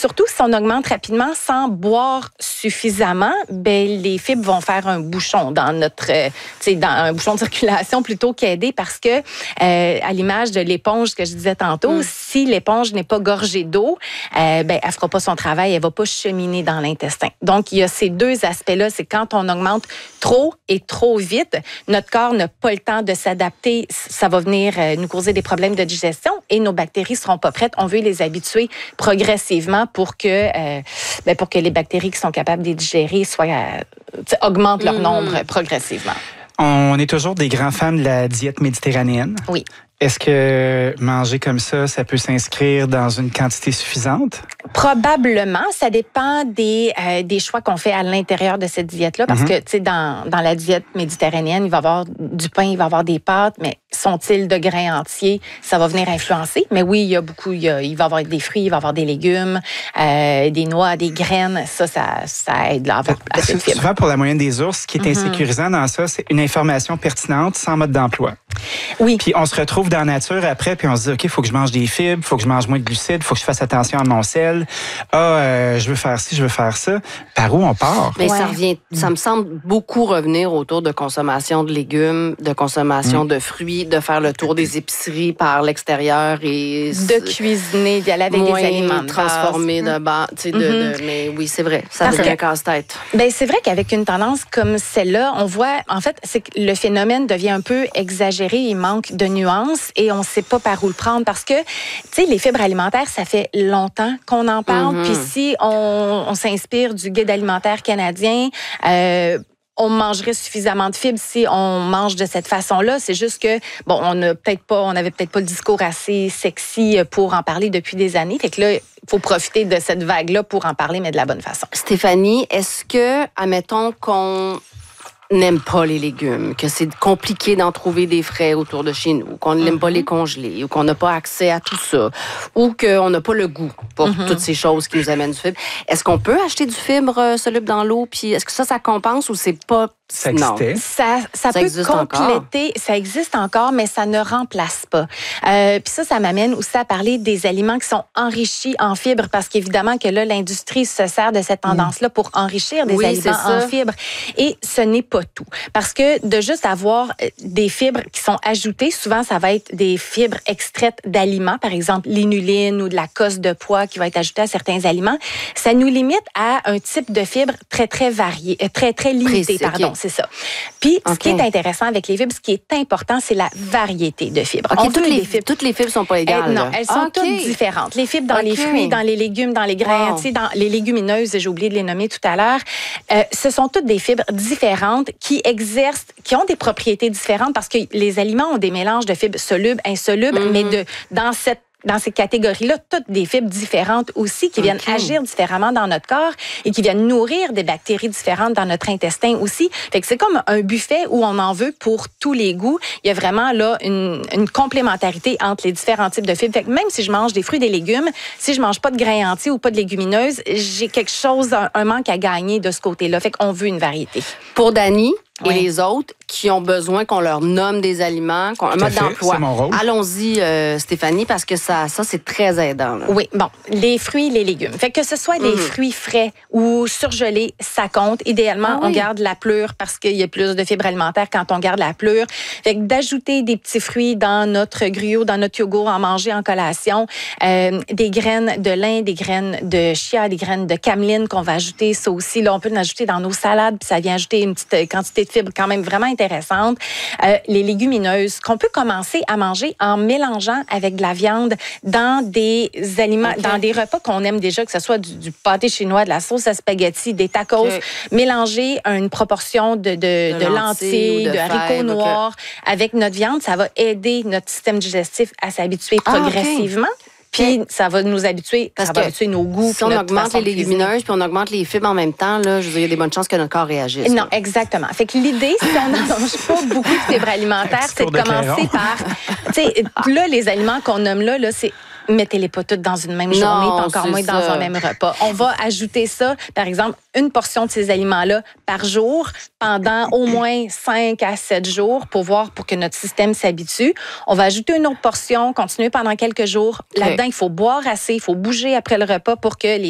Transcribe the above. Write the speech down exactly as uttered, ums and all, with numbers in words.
surtout, si on augmente rapidement sans boire suffisamment, ben les fibres vont faire un bouchon dans notre, euh, tu sais, dans un bouchon de circulation plutôt qu'aider parce que, euh, à l'image de l'éponge que je disais tantôt, mm. si l'éponge n'est pas gorgée d'eau, euh, ben elle fera pas son travail, elle va pas cheminer dans l'intestin. Donc, il y a ces deux aspects-là, c'est quand on augmente trop et trop vite, notre corps n'a pas le temps de s'adapter, ça va venir euh, nous causer des problèmes de digestion et nos bactéries seront pas prêtes. On veut les habituer progressivement pour que, euh, ben pour que les bactéries qui sont capables de les digérer soient, euh, augmentent leur mmh. nombre progressivement. On est toujours des grands fans de la diète méditerranéenne. Oui. Est-ce que manger comme ça, ça peut s'inscrire dans une quantité suffisante? Probablement. Ça dépend des, euh, des choix qu'on fait à l'intérieur de cette diète-là. Parce mm-hmm. que, tu sais, dans, dans la diète méditerranéenne, il va y avoir du pain, il va y avoir des pâtes, mais sont-ils de grains entiers? Ça va venir influencer. Mais oui, il y a beaucoup, il, y a, il va y avoir des fruits, il va y avoir des légumes, euh, des noix, des graines. Ça, ça, ça aide là, à avoir assez de fibres. Souvent, pour la moyenne des ours, ce qui est mm-hmm. insécurisant dans ça, c'est une information pertinente sans mode d'emploi. Oui. Puis on se retrouve dans la nature après, puis on se dit, OK, il faut que je mange des fibres, il faut que je mange moins de glucides, il faut que je fasse attention à mon sel. Ah, euh, je veux faire ci, je veux faire ça. Par où on part? Mais ouais. ça revient, ça me semble beaucoup revenir autour de consommation de légumes, de consommation mmh. de fruits, de faire le tour des épiceries par l'extérieur et... De cuisiner, d'y aller avec des aliments transformés de bas, tu sais, de, mmh. de, mais oui, c'est vrai, ça devient casse-tête. Ben c'est vrai qu'avec une tendance comme celle-là, on voit, en fait, c'est que le phénomène devient un peu exagéré, il manque de nuances et on ne sait pas par où le prendre parce que, tu sais, les fibres alimentaires, ça fait longtemps qu'on en parle. Mm-hmm. Puis si on, on s'inspire du guide alimentaire canadien, euh, on mangerait suffisamment de fibres si on mange de cette façon-là. C'est juste que, bon, on n'a peut-être pas, on n'avait peut-être pas le discours assez sexy pour en parler depuis des années. Fait que là, il faut profiter de cette vague-là pour en parler, mais de la bonne façon. Stéphanie, est-ce que, admettons qu'on n'aime pas les légumes, que c'est compliqué d'en trouver des frais autour de chez nous, qu'on n'aime mm-hmm. pas les congeler, ou qu'on n'a pas accès à tout ça, ou qu'on n'a pas le goût pour mm-hmm. toutes ces choses qui nous amènent du fibre. Est-ce qu'on peut acheter du fibre euh, soluble dans l'eau, puis est-ce que ça, ça compense ou c'est pas... Ça existait. Ça, ça, ça peut compléter, encore. Ça existe encore, mais ça ne remplace pas. Euh, puis ça, ça m'amène aussi à parler des aliments qui sont enrichis en fibres, parce qu'évidemment que là, l'industrie se sert de cette tendance-là pour enrichir des oui, aliments en fibres. Et ce n'est pas tout. Parce que de juste avoir des fibres qui sont ajoutées, souvent, ça va être des fibres extraites d'aliments, par exemple l'inuline ou de la cosse de pois qui va être ajoutée à certains aliments, ça nous limite à un type de fibre très, très varié, très, très limité, Précis, pardon. Okay. C'est ça. Puis, okay. ce qui est intéressant avec les fibres, ce qui est important, c'est la variété de fibres. Okay, toutes, les, fibres. toutes les fibres ne sont pas égales. Elles, non, elles sont okay. toutes différentes. Les fibres dans okay. les fruits, dans les légumes, dans les grains wow. entiers, dans les légumineuses, j'ai oublié de les nommer tout à l'heure. Euh, ce sont toutes des fibres différentes qui exercent, qui ont des propriétés différentes parce que les aliments ont des mélanges de fibres solubles, insolubles, mm-hmm. mais de, dans cette dans ces catégories-là, toutes des fibres différentes aussi qui viennent okay. agir différemment dans notre corps et qui viennent nourrir des bactéries différentes dans notre intestin aussi. Fait que c'est comme un buffet où on en veut pour tous les goûts. Il y a vraiment là une, une complémentarité entre les différents types de fibres. Fait que même si je mange des fruits et des légumes, si je mange pas de grains entiers ou pas de légumineuses, j'ai quelque chose, un, un manque à gagner de ce côté-là. Fait qu'on veut une variété. Pour Dani et oui. les autres qui ont besoin qu'on leur nomme des aliments, qu'on un mode d'emploi. Allons-y, euh, Stéphanie, parce que ça, ça c'est très aidant. Là. Oui, bon, les fruits, les légumes. Fait que ce soit des mmh. fruits frais ou surgelés, ça compte. Idéalement, ah, oui. on garde la pleure parce qu'il y a plus de fibres alimentaires quand on garde la pleure. Fait que d'ajouter des petits fruits dans notre gruau, dans notre yogourt, en manger en collation, euh, des graines de lin, des graines de chia, des graines de cameline qu'on va ajouter, ça aussi. Là, on peut en ajouter dans nos salades, puis ça vient ajouter une petite quantité de fibres quand même vraiment intéressante. Euh, les légumineuses qu'on peut commencer à manger en mélangeant avec de la viande dans des aliments, okay. dans des repas qu'on aime déjà, que ce soit du, du pâté chinois, de la sauce à spaghetti, des tacos, okay. mélanger une proportion de, de, de, de lentilles, de, de haricots noirs okay. avec notre viande, ça va aider notre système digestif à s'habituer ah, progressivement. Okay. Puis ça va nous habituer, Parce ça va que habituer nos goûts. Si on augmente les légumineuses puis on augmente les fibres en même temps, là, je veux dire, il y a des bonnes chances que notre corps réagisse. Non, là. Exactement. Fait que l'idée, si on n'en mange pas beaucoup de fibres alimentaires, c'est de, de commencer par, tu sais, là les aliments qu'on nomme là, là, c'est mettez-les pas toutes dans une même journée, non, pas encore moins ça. Dans un même repas. On va ajouter ça, par exemple, une portion de ces aliments-là par jour pendant au moins cinq à sept jours pour voir, pour que notre système s'habitue. On va ajouter une autre portion, continuer pendant quelques jours. Okay. Là-dedans, il faut boire assez, il faut bouger après le repas pour que les